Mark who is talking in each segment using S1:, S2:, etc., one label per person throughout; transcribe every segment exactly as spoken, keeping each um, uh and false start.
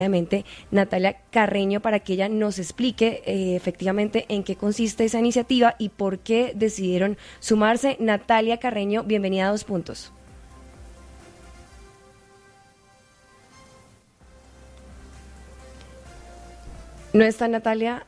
S1: Natalia Carreño para que ella nos explique eh, efectivamente en qué consiste esa iniciativa y por qué decidieron sumarse. Natalia Carreño, bienvenida a Dos Puntos. ¿No está Natalia?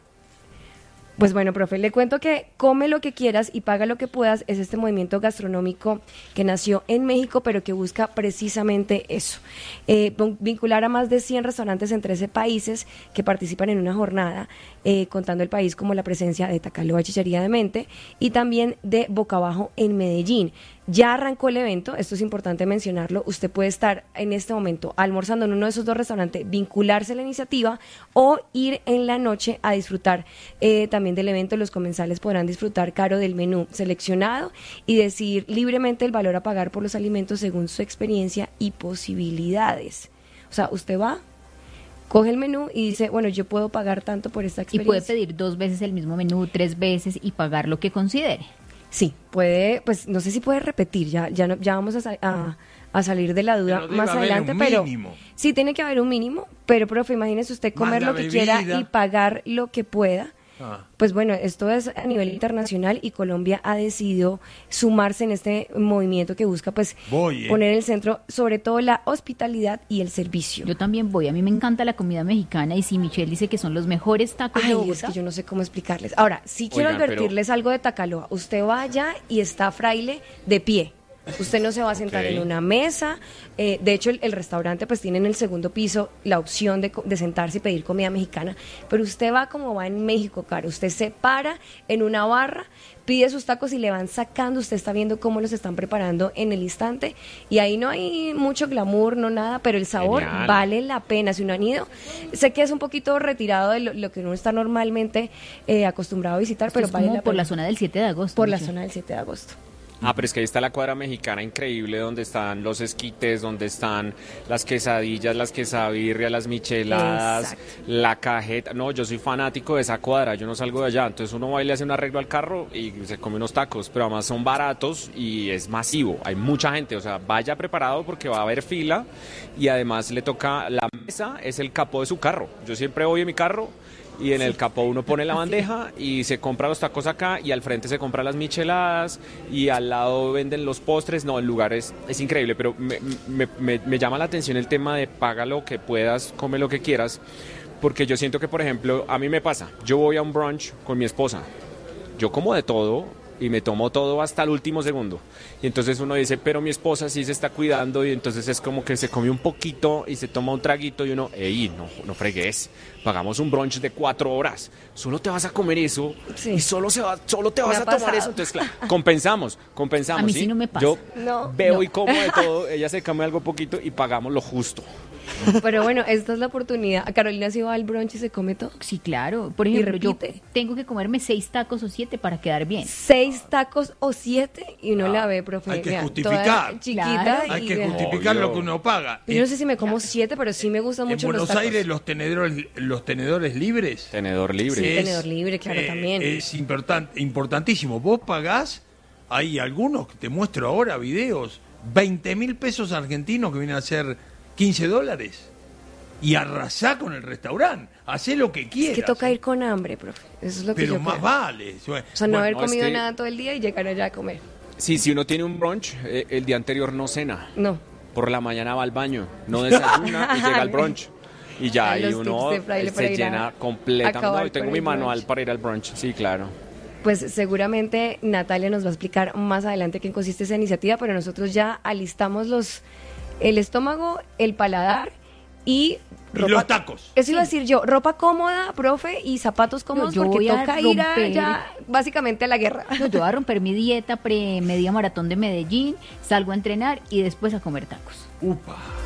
S1: Pues bueno, profe, le cuento que Come lo que quieras y paga lo que puedas es este movimiento gastronómico que nació en México, pero que busca precisamente eso, eh, vincular a más de cien restaurantes en trece países que participan en una jornada, eh, contando el país como la presencia de Tacaloa Chichería de Mente y también de Boca Abajo en Medellín. Ya arrancó el evento, esto es importante mencionarlo, usted puede estar en este momento almorzando en uno de esos dos restaurantes, vincularse a la iniciativa o ir en la noche a disfrutar eh, también del evento. Los comensales podrán disfrutar, Caro, del menú seleccionado y decidir libremente el valor a pagar por los alimentos según su experiencia y posibilidades. O sea, usted va, coge el menú y dice, bueno, yo puedo pagar tanto por esta experiencia.
S2: Y puede pedir dos veces el mismo menú, tres veces y pagar lo que considere.
S1: Sí, puede, pues no sé si puede repetir, ya ya no, ya vamos a, a, a salir de la duda
S3: pero
S1: más adelante, pero
S3: mínimo.
S1: Sí tiene que haber un mínimo, pero profe, imagínese usted comer lo que
S3: bebida.
S1: quiera y pagar lo que pueda. Ah. Pues bueno, esto es a nivel internacional y Colombia ha decidido sumarse en este movimiento que busca pues
S3: voy, eh.
S1: poner en el centro sobre todo la hospitalidad y el servicio.
S2: Yo también voy, a mí me encanta la comida mexicana y si Michelle dice que son los mejores tacos
S1: Ay,
S2: de Bogotá.
S1: es que yo no sé cómo explicarles. Ahora, sí quiero
S4: Oigan,
S1: advertirles pero... algo de Tacaloa. Usted vaya y está Fraile de pie. Usted no se va a sentar okay. en una mesa. Eh, de hecho, el, el restaurante pues tiene en el segundo piso la opción de, de sentarse y pedir comida mexicana. Pero usted va como va en México, Caro. Usted se para en una barra, pide sus tacos y le van sacando. Usted está viendo cómo los están preparando en el instante. Y ahí no hay mucho glamour, no nada, pero el sabor Genial. Vale la pena. Si uno han ido, sé que es un poquito retirado de lo, lo que uno está normalmente eh, acostumbrado a visitar,
S2: Esto
S1: pero
S2: es
S1: vale
S2: como
S1: la
S2: por
S1: pena.
S2: la zona del siete de agosto.
S1: Por la zona del siete de agosto.
S4: Ah, pero es que ahí está la cuadra mexicana increíble, donde están los esquites, donde están las quesadillas, las quesabirrias, las micheladas, Exacto. la cajeta. No, yo soy fanático de esa cuadra, yo no salgo de allá. Entonces uno va y le hace un arreglo al carro y se come unos tacos, pero además son baratos y es masivo. Hay mucha gente, o sea, vaya preparado porque va a haber fila y además le toca, la mesa es el capó de su carro. Yo siempre voy en mi carro. Y en sí. el capó uno pone la bandeja y se compra los tacos acá y al frente se compra las micheladas y al lado venden los postres. No, el lugar es, es increíble, pero me, me, me, me llama la atención el tema de paga lo que puedas, come lo que quieras, porque yo siento que, por ejemplo, a mí me pasa, yo voy a un brunch con mi esposa, yo como de todo y me tomo todo hasta el último segundo. Y entonces uno dice, pero mi esposa sí se está cuidando y entonces es como que se come un poquito y se toma un traguito y uno, ey, no, no fregues, pagamos un brunch de cuatro horas, solo te vas a comer eso sí. y solo, se va, solo te vas a pasado. tomar eso. Entonces, claro, compensamos, compensamos.
S2: A mí
S4: ¿sí?
S2: sí no me pasa.
S4: Yo
S1: no,
S4: veo
S1: no.
S4: y como de todo, ella se come algo poquito y pagamos lo justo.
S1: Pero bueno, esta es la oportunidad. Carolina sí va al brunch y se come todo.
S2: Sí, claro. Por ejemplo, yo tengo que comerme seis tacos o siete para quedar bien.
S1: Seis tacos o siete y uno ah, la ve, profe.
S3: Hay que
S1: mira,
S3: justificar.
S1: Chiquita.
S3: Claro. Hay que
S1: vea.
S3: justificar Obvio. Lo que uno paga.
S1: Yo no sé si me como siete, pero sí me gustan mucho
S3: los tacos. En Buenos Aires los tenedores, los tenedores libres.
S4: Tenedor libre.
S1: Sí,
S4: es,
S1: tenedor libre, claro,
S3: eh,
S1: también.
S3: Es important, importantísimo. Vos pagás, hay algunos que te muestro ahora, videos, veinte mil pesos argentinos que vienen a ser quince dólares. Y arrasá con el restaurante, hacé lo que quieras.
S1: Es que toca ir con hambre, profe. Eso es lo que
S3: Pero
S1: yo
S3: más
S1: creo.
S3: vale.
S1: O sea, no
S3: bueno,
S1: haber
S4: no,
S1: comido
S4: es que...
S1: nada todo el día y llegar allá a comer.
S4: Sí, si uno tiene un brunch, eh, el día anterior no cena.
S1: No.
S4: Por la mañana va al baño, no desayuna y llega al brunch. Y ya ahí uno se llena completamente. No, tengo mi manual brunch. Para ir al brunch, sí, claro.
S1: Pues seguramente Natalia nos va a explicar más adelante qué consiste esa iniciativa, pero nosotros ya alistamos los el estómago, el paladar y
S3: ropa, y los tacos.
S1: Eso iba a decir yo, ropa cómoda, profe, y zapatos cómodos,
S2: no,
S1: porque toca
S2: romper,
S1: ir a, ya básicamente a la guerra.
S2: No, yo voy a romper mi dieta pre-media maratón de Medellín, salgo a entrenar y después a comer tacos.
S3: Upa.